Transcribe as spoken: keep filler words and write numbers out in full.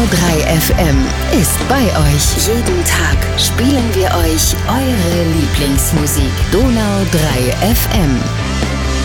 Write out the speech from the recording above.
drei F M ist bei euch. Jeden Tag spielen wir euch eure Lieblingsmusik. Donau drei F M.